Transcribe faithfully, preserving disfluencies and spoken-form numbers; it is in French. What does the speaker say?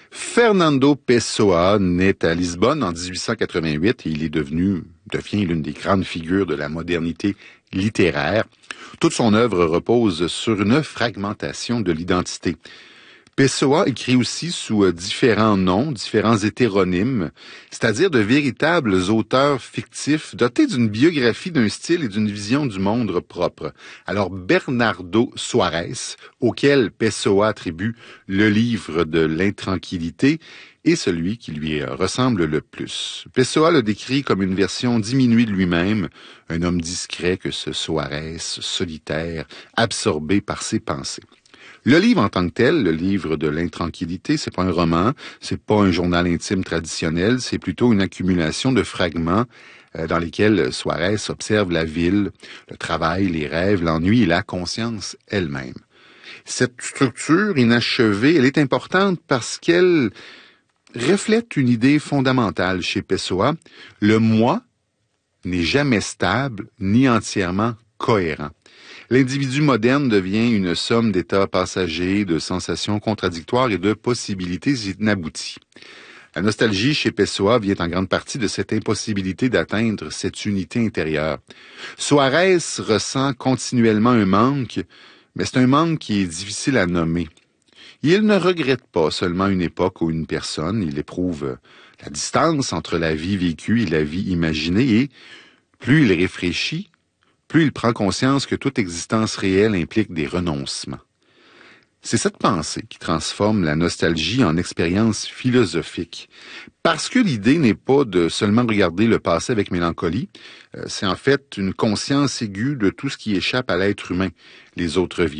Fernando Pessoa naît à Lisbonne en dix-huit cent quatre-vingt-huit et il est devenu, devient l'une des grandes figures de la modernité littéraire. Toute son œuvre repose sur une fragmentation de l'identité. Pessoa écrit aussi sous différents noms, différents hétéronymes, c'est-à-dire de véritables auteurs fictifs dotés d'une biographie, d'un style et d'une vision du monde propre. Alors Bernardo Soares, auquel Pessoa attribue le livre de l'intranquillité, est celui qui lui ressemble le plus. Pessoa le décrit comme une version diminuée de lui-même, un homme discret que ce Soares, solitaire, absorbé par ses pensées. Le livre en tant que tel, le livre de l'intranquillité, c'est pas un roman, c'est pas un journal intime traditionnel, c'est plutôt une accumulation de fragments euh, dans lesquels Soares observe la ville, le travail, les rêves, l'ennui et la conscience elle-même. Cette structure inachevée, elle est importante parce qu'elle reflète une idée fondamentale chez Pessoa. Le moi n'est jamais stable ni entièrement cohérent. L'individu moderne devient une somme d'états passagers, de sensations contradictoires et de possibilités inabouties. La nostalgie chez Pessoa vient en grande partie de cette impossibilité d'atteindre cette unité intérieure. Soares ressent continuellement un manque, mais c'est un manque qui est difficile à nommer. Il ne regrette pas seulement une époque ou une personne, il éprouve la distance entre la vie vécue et la vie imaginée et plus il réfléchit, plus il prend conscience que toute existence réelle implique des renoncements. C'est cette pensée qui transforme la nostalgie en expérience philosophique. Parce que l'idée n'est pas de seulement regarder le passé avec mélancolie, c'est en fait une conscience aiguë de tout ce qui échappe à l'être humain, les autres vies.